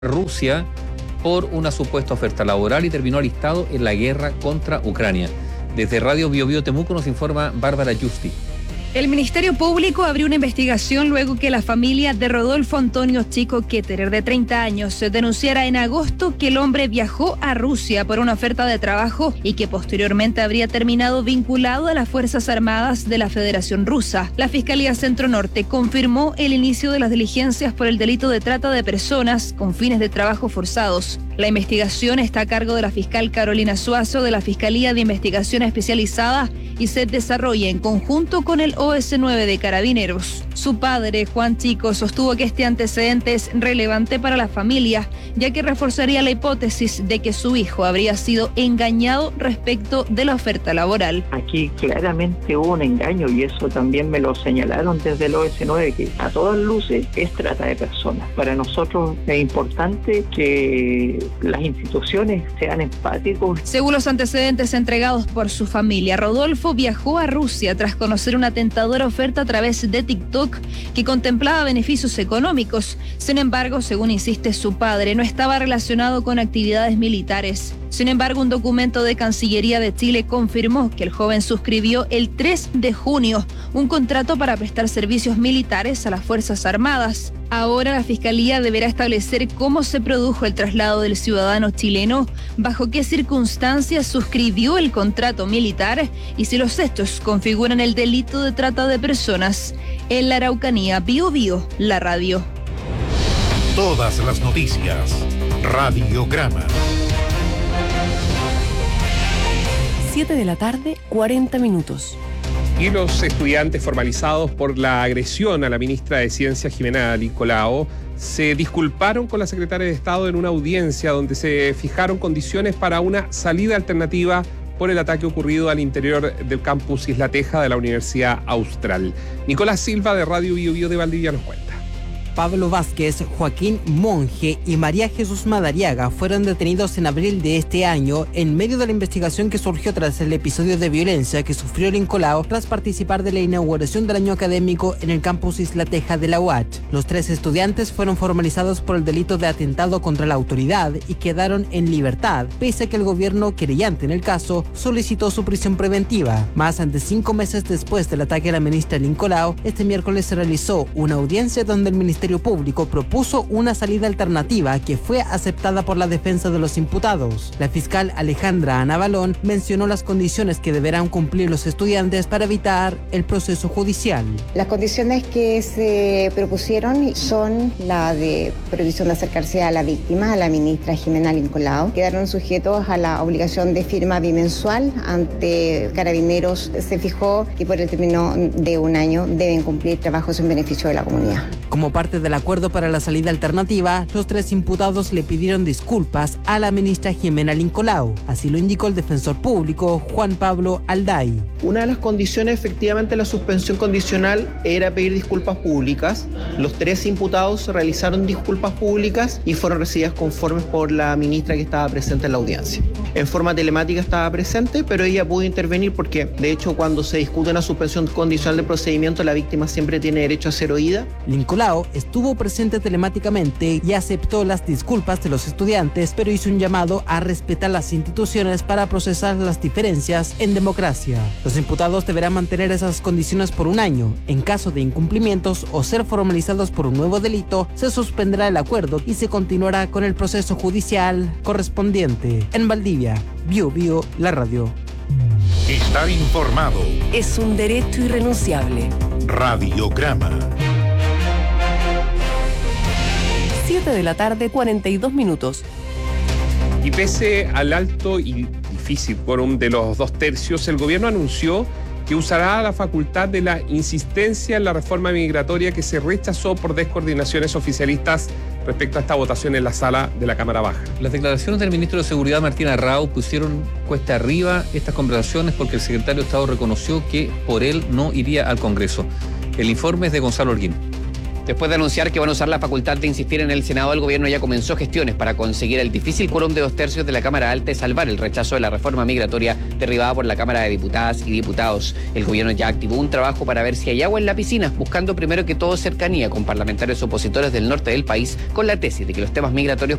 Rusia por una supuesta oferta laboral y terminó alistado en la guerra contra Ucrania. Desde Radio Bio Bio Temuco nos informa Bárbara Yusti. El Ministerio Público abrió una investigación luego que la familia de Rodolfo Antonio Chico Ketterer, de 30 años, denunciara en agosto que el hombre viajó a Rusia por una oferta de trabajo y que posteriormente habría terminado vinculado a las Fuerzas Armadas de la Federación Rusa. La Fiscalía Centro Norte confirmó el inicio de las diligencias por el delito de trata de personas con fines de trabajo forzados. La investigación está a cargo de la fiscal Carolina Suazo de la Fiscalía de Investigación Especializada y se desarrolla en conjunto con el OS9 de Carabineros. Su padre, Juan Chico, sostuvo que este antecedente es relevante para la familia, ya que reforzaría la hipótesis de que su hijo habría sido engañado respecto de la oferta laboral. Aquí claramente hubo un engaño y eso también me lo señalaron desde el OS9, que a todas luces es trata de personas. Para nosotros es importante que las instituciones sean empáticos. Según los antecedentes entregados por su familia, Rodolfo viajó a Rusia tras conocer una tentadora oferta a través de TikTok que contemplaba beneficios económicos. Sin embargo, según insiste su padre, no estaba relacionado con actividades militares. Sin embargo, un documento de Cancillería de Chile confirmó que el joven suscribió el 3 de junio un contrato para prestar servicios militares a las Fuerzas Armadas. Ahora la Fiscalía deberá establecer cómo se produjo el traslado del ciudadano chileno, bajo qué circunstancias suscribió el contrato militar y si los hechos configuran el delito de trata de personas. En la Araucanía, Bio Bio, la radio. Todas las noticias. Radiograma. 7:40 p.m. Y los estudiantes formalizados por la agresión a la ministra de Ciencia, Jimena Nicolao, se disculparon con la secretaria de Estado en una audiencia donde se fijaron condiciones para una salida alternativa por el ataque ocurrido al interior del campus Isla Teja de la Universidad Austral. Nicolás Silva, de Radio Bio Bio de Valdivia, nos cuenta. Pablo Vázquez, Joaquín Monge y María Jesús Madariaga fueron detenidos en abril de este año en medio de la investigación que surgió tras el episodio de violencia que sufrió Nicolao tras participar de la inauguración del año académico en el campus Isla Teja de la UACH. Los 3 estudiantes fueron formalizados por el delito de atentado contra la autoridad y quedaron en libertad, pese a que el gobierno querellante en el caso solicitó su prisión preventiva. Más de 5 meses después del ataque a la ministra Nicolao, este miércoles se realizó una audiencia donde el Ministerio Público propuso una salida alternativa que fue aceptada por la defensa de los imputados. La fiscal Alejandra Ana Balón mencionó las condiciones que deberán cumplir los estudiantes para evitar el proceso judicial. Las condiciones que se propusieron son la de prohibición de acercarse a la víctima, a la ministra Jimena Nicolao. Quedaron sujetos a la obligación de firma bimensual ante Carabineros. Se fijó que por el término de un año deben cumplir trabajos en beneficio de la comunidad. Como parte del acuerdo para la salida alternativa, los 3 imputados le pidieron disculpas a la ministra Jimena Nicolao. Así lo indicó el defensor público Juan Pablo Alday. Una de las condiciones, efectivamente, la suspensión condicional era pedir disculpas públicas. Los 3 imputados realizaron disculpas públicas y fueron recibidas conformes por la ministra que estaba presente en la audiencia. En forma telemática estaba presente, pero ella pudo intervenir porque, de hecho, cuando se discute una suspensión condicional del procedimiento, la víctima siempre tiene derecho a ser oída. Nicolao estuvo presente telemáticamente y aceptó las disculpas de los estudiantes, pero hizo un llamado a respetar las instituciones para procesar las diferencias en democracia. Los imputados deberán mantener esas condiciones por un año. En caso de incumplimientos o ser formalizados por un nuevo delito, se suspenderá el acuerdo y se continuará con el proceso judicial correspondiente. En Valdivia, Bio Bio, la radio. Estar informado Es un derecho irrenunciable. Radiograma. 7:42 p.m. Y pese al alto y difícil quórum de los 2/3, el gobierno anunció que usará la facultad de la insistencia en la reforma migratoria que se rechazó por descoordinaciones oficialistas respecto a esta votación en la sala de la Cámara Baja. Las declaraciones del ministro de Seguridad, Martín Arrau, pusieron cuesta arriba estas conversaciones porque el secretario de Estado reconoció que por él no iría al Congreso. El informe es de Gonzalo Holguín. Después de anunciar que van a usar la facultad de insistir en el Senado, el gobierno ya comenzó gestiones para conseguir el difícil quórum de 2/3 de la Cámara Alta y salvar el rechazo de la reforma migratoria derribada por la Cámara de Diputadas y Diputados. El gobierno ya activó un trabajo para ver si hay agua en la piscina, buscando primero que todo cercanía con parlamentarios opositores del norte del país, con la tesis de que los temas migratorios